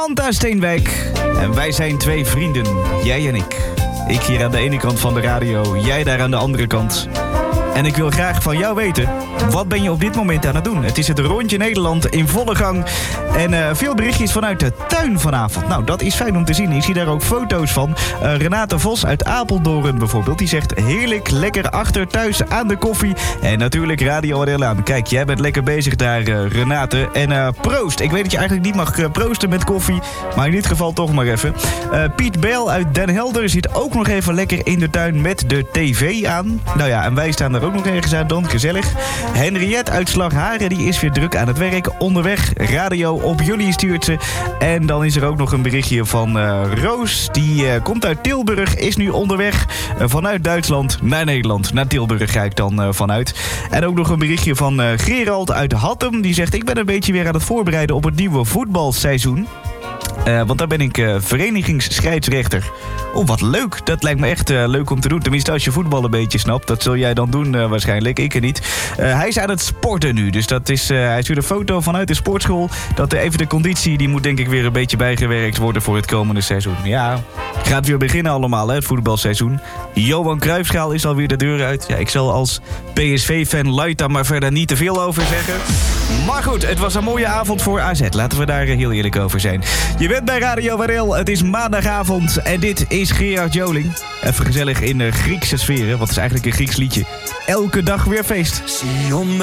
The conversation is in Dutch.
Samantha Steenwijk. En wij zijn twee vrienden, jij en ik. Ik hier aan de ene kant van de radio, jij daar aan de andere kant. En ik wil graag van jou weten, wat ben je op dit moment aan het doen? Het is het Rondje Nederland in volle gang. En veel berichtjes vanuit de tuin vanavond. Nou, dat is fijn om te zien. Ik zie daar ook foto's van. Renate Vos uit Apeldoorn bijvoorbeeld. Die zegt heerlijk, lekker achter thuis aan de koffie. En natuurlijk Radio Adel aan. Kijk, jij bent lekker bezig daar, Renate. En proost. Ik weet dat je eigenlijk niet mag proosten met koffie. Maar in dit geval toch maar even. Piet Bel uit Den Helder zit ook nog even lekker in de tuin met de tv aan. Nou ja, en wij staan er ook nog ergens aan dan. Gezellig. Henriette uit Slagharen, die is weer druk aan het werk. Onderweg, radio op jullie stuurt ze. En dan is er ook nog een berichtje van Roos. Die komt uit Tilburg, is nu onderweg vanuit Duitsland naar Nederland. Naar Tilburg ga ik dan vanuit. En ook nog een berichtje van Gerald uit Hattem. Die zegt, ik ben een beetje weer aan het voorbereiden op het nieuwe voetbalseizoen. Want daar ben ik verenigingsscheidsrechter. Oh, wat leuk. Dat lijkt me echt leuk om te doen. Tenminste, als je voetbal een beetje snapt. Dat zul jij dan doen waarschijnlijk. Ik niet. Hij is aan het sporten nu. Dus dat is, hij stuurt een foto vanuit de sportschool. Dat even de conditie, die moet denk ik weer een beetje bijgewerkt worden voor het komende seizoen. Ja, gaat weer beginnen allemaal, hè, het voetbalseizoen. Johan Cruijffschaal is alweer de deur uit. Ja, ik zal als PSV-fan light daar maar verder niet te veel over zeggen. Maar goed, het was een mooie avond voor AZ. Laten we daar heel eerlijk over zijn. Je bent bij Radio Warel. Het is maandagavond en dit is Gerard Joling. Even gezellig in de Griekse sfeer, wat is eigenlijk een Grieks liedje. Elke dag weer feest.